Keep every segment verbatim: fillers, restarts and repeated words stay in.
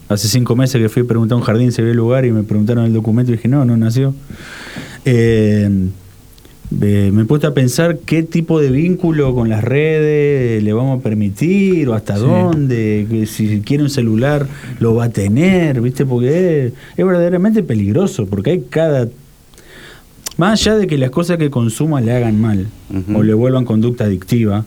Hace cinco meses que fui a preguntar a un jardín si había lugar y me preguntaron el documento y dije, no, no nació. Eh, eh, me he puesto a pensar qué tipo de vínculo con las redes le vamos a permitir o hasta sí. dónde, que si quiere un celular lo va a tener, ¿viste? Porque es, es verdaderamente peligroso, porque hay cada... Más allá de que las cosas que consuma le hagan mal uh-huh. o le vuelvan conducta adictiva.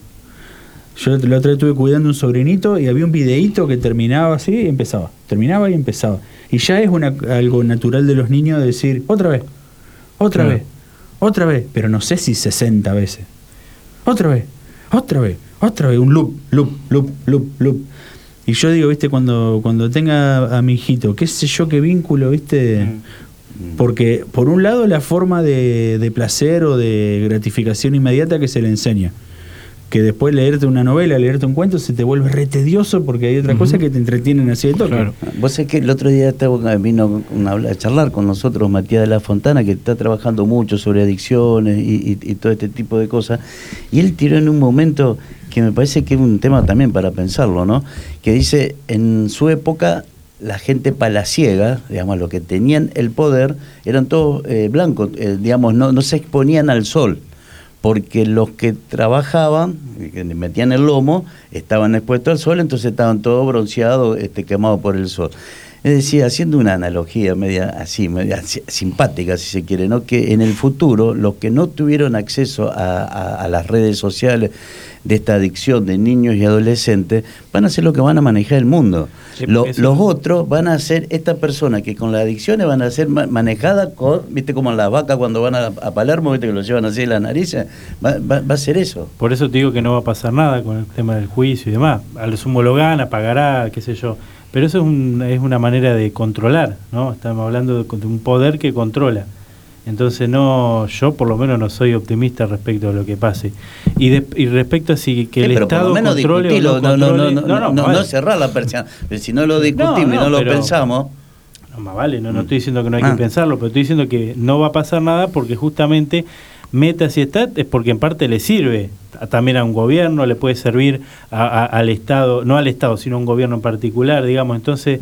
Yo la otra vez estuve cuidando un sobrinito y había un videíto que terminaba así y empezaba. Terminaba y empezaba. Y ya es una, algo natural de los niños de decir, otra vez, otra claro. vez, otra vez. Pero no sé si sesenta veces. Otra vez, otra vez, otra vez. Un loop, loop, loop, loop, loop. Y yo digo, viste, cuando, cuando tenga a mi hijito, qué sé yo, qué vínculo, viste... Mm. Porque, por un lado, la forma de, de placer o de gratificación inmediata que se le enseña. Que después leerte una novela, leerte un cuento, se te vuelve re tedioso porque hay otras uh-huh. cosas que te entretienen así de toque. Claro. Vos sabés que el otro día estaba, vino a, a charlar con nosotros Matías de la Fontana, que está trabajando mucho sobre adicciones y, y, y todo este tipo de cosas. Y él tiró en un momento que me parece que es un tema también para pensarlo, ¿no? Que dice, en su época... la gente palaciega, digamos, los que tenían el poder, eran todos eh, blancos, eh, digamos, no, no se exponían al sol, porque los que trabajaban, que metían el lomo, estaban expuestos al sol, entonces estaban todos bronceados, este, quemados por el sol. Es decir, haciendo una analogía media así, media simpática, si se quiere, ¿no? Que en el futuro, los que no tuvieron acceso a, a, a las redes sociales de esta adicción de niños y adolescentes, van a ser los que van a manejar el mundo. Sí, Lo, los otros van a ser estas personas que con las adicciones van a ser ma- manejadas con, viste, como las vacas cuando van a, a Palermo, viste, que lo llevan así en la nariz, va, va, va a ser eso. Por eso te digo que no va a pasar nada con el tema del juicio y demás. A lo sumo lo gana, pagará, qué sé yo. Pero eso es, un, es una manera de controlar, ¿no? Estamos hablando de, de un poder que controla. Entonces no, yo por lo menos no soy optimista respecto a lo que pase. Y, de, y respecto a si que el sí, Estado controle o no, no, no, controle... No, no, no, no, no, vale. no cerrar la persiana. Pero si no lo discutimos no, no, y no lo pero, pensamos... No, más vale, no, no estoy diciendo que no hay ah. que pensarlo, pero estoy diciendo que no va a pasar nada porque justamente Meta si está es porque en parte le sirve también a un gobierno, le puede servir a, a, al Estado, no al Estado, sino a un gobierno en particular, digamos. Entonces...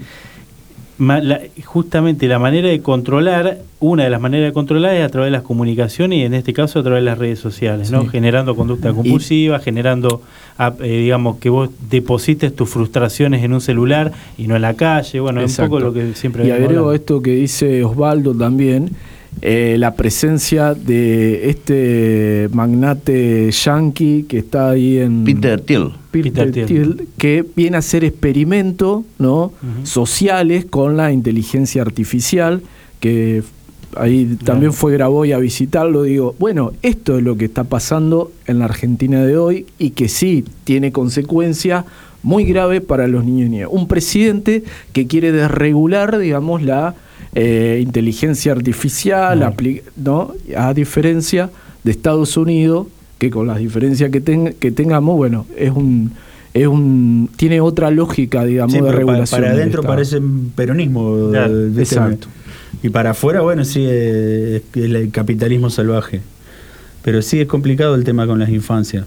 La, justamente la manera de controlar, una de las maneras de controlar es a través de las comunicaciones y en este caso a través de las redes sociales, ¿no? Sí. Generando conducta compulsiva, y... generando, eh, digamos, que vos deposites tus frustraciones en un celular y no en la calle, bueno, es un poco lo que siempre... Y agrego esto que dice Osvaldo también, eh, la presencia de este magnate yanqui que está ahí en... Peter Thiel. Peter Thiel, que viene a hacer experimentos, ¿no? Uh-huh. sociales con la inteligencia artificial, que ahí también fue Graboy a visitarlo. Digo, bueno, esto es lo que está pasando en la Argentina de hoy y que sí tiene consecuencias muy graves para los niños y niñas. Un presidente que quiere desregular, digamos, la eh, inteligencia artificial, uh-huh. apli- ¿no? A diferencia de Estados Unidos, que con las diferencias que, ten, que tengamos, bueno, es un es un tiene otra lógica, digamos, sí, de regulación. Para adentro parece peronismo. Claro, de, de exacto. Este, y para afuera, bueno, sí, es, es el capitalismo salvaje. Pero sí es complicado el tema con las infancias.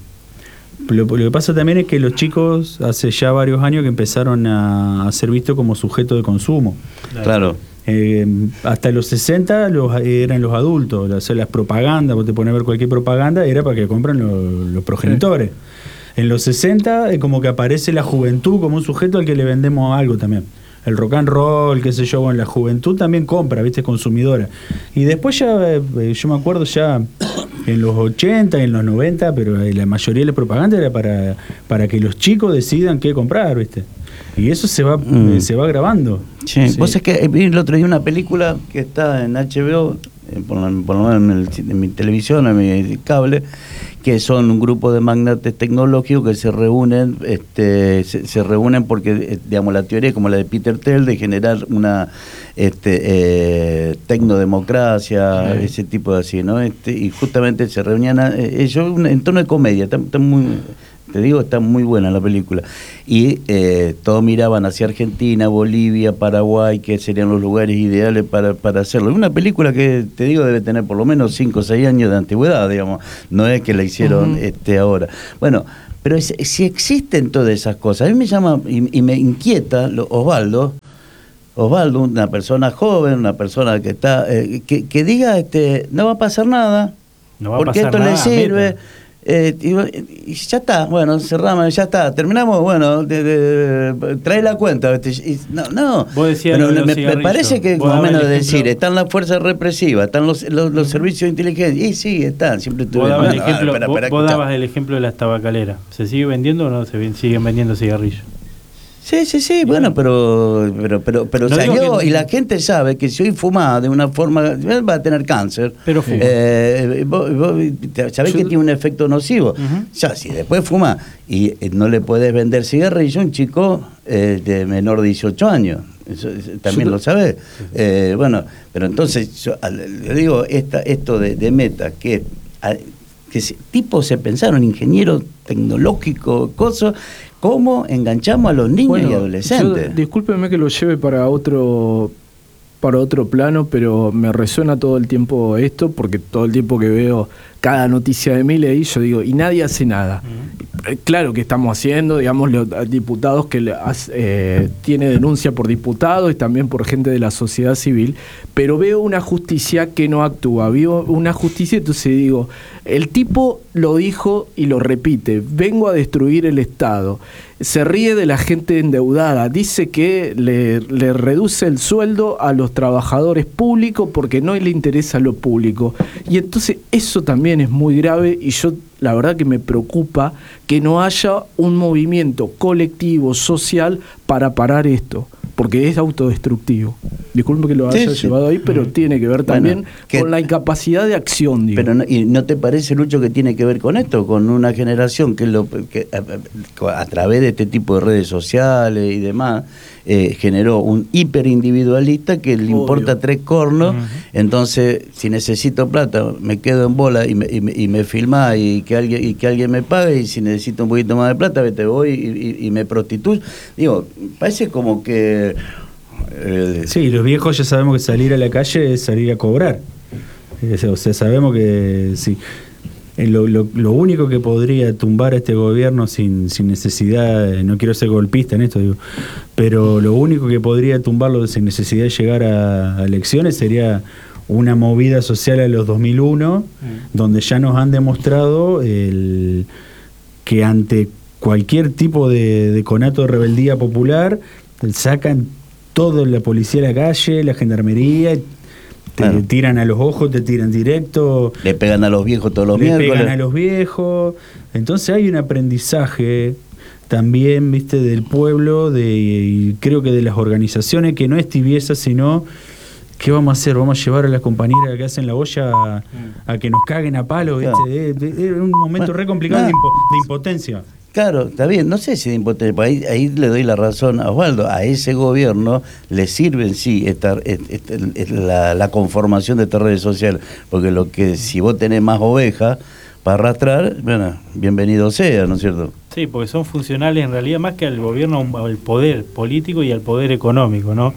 Lo, lo que pasa también es que los chicos hace ya varios años que empezaron a, a ser vistos como sujetos de consumo. Claro. Eh, hasta los sesenta los, eran los adultos, o sea, las propagandas, vos te pones a ver cualquier propaganda, era para que compren los, los progenitores. Sí. En los sesenta es como que aparece la juventud como un sujeto al que le vendemos algo también. El rock and roll, qué sé yo, bueno, la juventud también compra, viste, es consumidora. Y después ya, eh, yo me acuerdo ya en los ochenta y en los noventa, pero la mayoría de la propaganda era para, para que los chicos decidan qué comprar, viste. Y eso se va mm. eh, se va grabando. Sí. Sí. Vos sabés que vi el otro día una película que está en H B O, eh, por, lo, por lo menos en, el, en mi televisión, en mi cable, que son un grupo de magnates tecnológicos que se reúnen, este, se, se reúnen porque, digamos, la teoría es como la de Peter Thiel de generar una este, eh, tecnodemocracia, sí. ese tipo de así, ¿no? Este, y justamente se reunían eh, ellos en tono de comedia, está, está muy... Te digo, está muy buena la película. Y eh, todos miraban hacia Argentina, Bolivia, Paraguay, que serían los lugares ideales para, para hacerlo. Es una película que, te digo, debe tener por lo menos cinco o seis años de antigüedad, digamos. No es que la hicieron uh-huh. este, ahora. Bueno, pero es, si existen todas esas cosas, a mí me llama y, y me inquieta, lo, Osvaldo, Osvaldo, una persona joven, una persona que está, eh, que, que diga, este, no va a pasar nada, no va porque a pasar esto nada, le sirve. Meta. Eh, y, y ya está, bueno, cerramos, ya está, terminamos, bueno, de, de, de, trae la cuenta. Y, no, no. Vos decías Pero me, me parece que, como menos de decir, están las fuerzas represivas, están los, los, los servicios de inteligencia, y sí, están, siempre tuve. Vos, dabas, el ejemplo, para, para, vos, vos dabas el ejemplo de las tabacaleras. ¿Se sigue vendiendo o no se siguen vendiendo cigarrillos? Sí, sí, sí, bueno, pero pero pero pero no salió que... y la gente sabe que si hoy fumás de una forma va a tener cáncer. Pero fuma. Eh, vos, vos sabés Yo... que tiene un efecto nocivo. Uh-huh. Ya, si después fumás y eh, no le podés vender cigarrillo a un chico eh, de menor de dieciocho años. Eso, eso también yo... lo sabés. Eh, bueno, pero entonces, yo le digo, esta, esto de, de Meta, que, que se, tipo se pensaron, ingeniero tecnológico, cosas. ¿Cómo enganchamos a los niños bueno, y adolescentes? Yo, discúlpeme que lo lleve para otro para otro plano, pero me resuena todo el tiempo esto, porque todo el tiempo que veo cada noticia de Milei, yo digo, y nadie hace nada. Uh-huh. Claro que estamos haciendo, digamos, los diputados que eh, tiene denuncia por diputados y también por gente de la sociedad civil, pero veo una justicia que no actúa, veo una justicia, entonces digo, el tipo lo dijo y lo repite, vengo a destruir el Estado. Se ríe de la gente endeudada, dice que le, le reduce el sueldo a los trabajadores públicos porque no le interesa lo público. Y entonces eso también es muy grave y yo la verdad que me preocupa que no haya un movimiento colectivo, social, para parar esto, porque es autodestructivo. Disculpe que lo haya sí, llevado sí. ahí, pero mm. tiene que ver también bueno, que, con la incapacidad de acción. Digo. Pero no, ¿y no te parece, Lucho, que tiene que ver con esto? Con una generación que, lo, que a, a través de este tipo de redes sociales y demás, eh, generó un hiperindividualista que le Obvio. importa tres cornos, uh-huh. entonces si necesito plata me quedo en bola y me, y me, y me filmá y que, alguien, y que alguien me pague, y si necesito un poquito más de plata, vete, voy y, y, y me prostituyo. Digo, parece como que... Eh, sí, los viejos ya sabemos que salir a la calle es salir a cobrar. O sea, sabemos que sí. Lo, lo, lo único que podría tumbar a este gobierno sin, sin necesidad, no quiero ser golpista en esto, digo, pero lo único que podría tumbarlo sin necesidad de llegar a, a elecciones sería una movida social a los dos mil uno, mm. donde ya nos han demostrado el, que ante cualquier tipo de, de conato de rebeldía popular sacan todo, la policía a la calle, la gendarmería, te bueno. tiran a los ojos, te tiran directo. Le pegan a los viejos todos los le miércoles. Le pegan a los viejos. Entonces hay un aprendizaje también, viste, del pueblo, de, y creo que de las organizaciones, que no es tibieza, sino, ¿qué vamos a hacer? ¿Vamos a llevar a las compañeras que hacen la olla a, a que nos caguen a palo? ¿Viste? Claro. Es, es un momento bueno, re complicado no. de, impo, de impotencia. Claro, está bien, no sé si de impotencia, ahí, ahí le doy la razón a Osvaldo, a ese gobierno le sirven sí esta, esta, esta, la, la conformación de estas redes sociales, porque lo que si vos tenés más ovejas para arrastrar, bueno, bienvenido sea, ¿no es cierto? Sí, porque son funcionales en realidad más que al gobierno, al poder político y al poder económico, ¿no?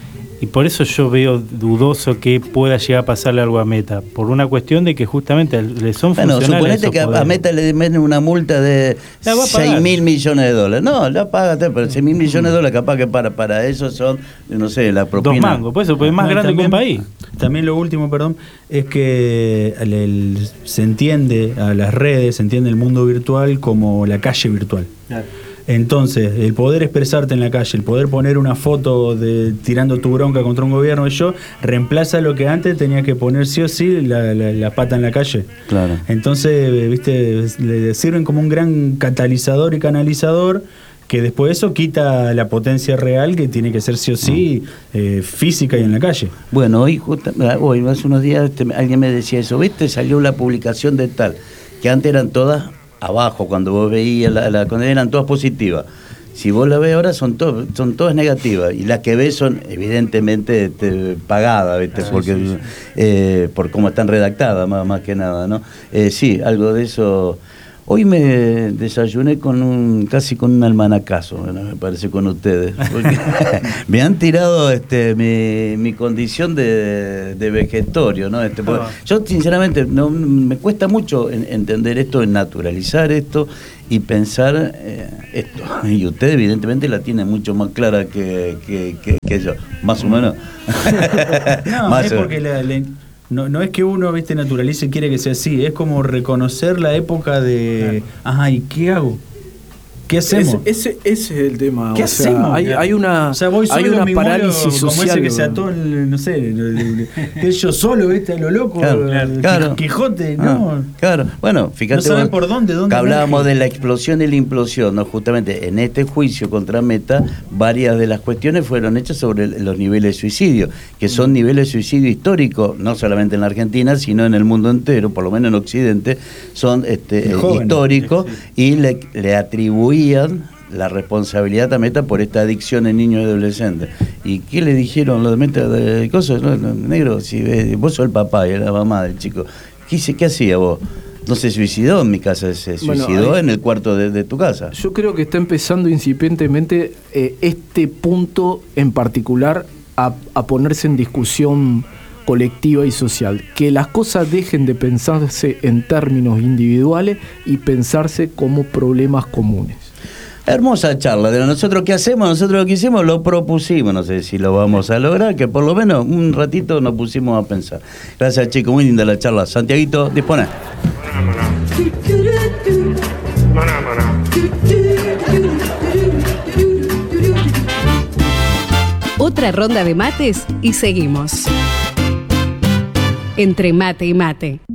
Y por eso yo veo dudoso que pueda llegar a pasarle algo a Meta, por una cuestión de que justamente le son bueno, funcionales. Bueno, suponete que poderes. A Meta le meten una multa de seis mil millones de dólares. No, la págate, pero seis mil millones de dólares capaz que para para eso son, no sé, la propina. Dos mangos, pues eso, pues es más no, grande también, que un país. También lo último, perdón, es que el, el, se entiende a las redes, se entiende el mundo virtual como la calle virtual. Claro. Entonces, el poder expresarte en la calle, el poder poner una foto de tirando tu bronca contra un gobierno y yo, reemplaza lo que antes tenías que poner sí o sí la, la, la pata en la calle. Claro. Entonces, viste, le sirven como un gran catalizador y canalizador que después eso quita la potencia real que tiene que ser sí o sí eh, física y en la calle. Bueno, hoy, justo, hoy hace unos días este, alguien me decía eso, ¿viste? Salió la publicación de tal, que antes eran todas abajo, cuando vos veías la, la cuando eran todas positivas. Si vos la ves ahora son todas son todas negativas y las que ves son evidentemente este, pagadas, ¿viste? Ah, porque sí, sí. Eh, por cómo están redactadas más, más que nada, ¿no? Eh, sí, algo de eso. Hoy me desayuné con un casi con un almanacazo, bueno, me parece, con ustedes. Porque me han tirado este mi, mi condición de, de vegetorio, ¿no? Este, yo sinceramente no me cuesta mucho en, entender esto, en naturalizar esto y pensar eh, esto. Y usted evidentemente la tiene mucho más clara que, que, que, que yo, más o menos. No, más es porque la, la, no, no es que uno, viste, naturalice y quiere que sea así, es como reconocer la época de, ajá, ¿y qué hago? ¿Qué hacemos? Ese, ese, ese es el tema. ¿Qué o sea, hacemos? Hay, hay una, o sea, voy solo, hay una mi parálisis mulo, social. Como ese que se ató, el, no sé, que yo solo, viste, a lo loco, claro, el claro. Quijote, ah, no. Claro, bueno, fíjate. No sabe por dónde, dónde. Que hablábamos emerge. de la explosión y la implosión, ¿no? Justamente en este juicio contra Meta, varias de las cuestiones fueron hechas sobre los niveles de suicidio, que son niveles de suicidio históricos, no solamente en la Argentina, sino en el mundo entero, por lo menos en Occidente, son este, eh, históricos, y le, le atribuían la responsabilidad a Meta por esta adicción en niños y adolescentes. ¿Y qué le dijeron los de Meta de cosas? No, no, negro, si eh, vos sos el papá y la mamá del chico, ¿qué, qué hacía vos? No se suicidó en mi casa, se suicidó bueno, ahí, en el cuarto de, de tu casa. Yo creo que está empezando incipientemente eh, este punto en particular a, a ponerse en discusión colectiva y social, que las cosas dejen de pensarse en términos individuales y pensarse como problemas comunes. Hermosa charla. De nosotros qué hacemos, nosotros lo que hicimos, lo propusimos, no sé si lo vamos a lograr, que por lo menos un ratito nos pusimos a pensar. Gracias, chicos, muy linda la charla. Santiaguito, dispone. Otra ronda de mates y seguimos. Entre mate y mate.